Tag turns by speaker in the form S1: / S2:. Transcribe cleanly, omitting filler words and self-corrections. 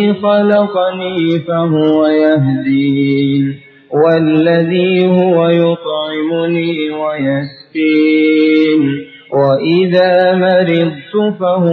S1: الذي خلقني فهو يهدين والذي هو يطعمني ويسقين وإذا مرضت فهو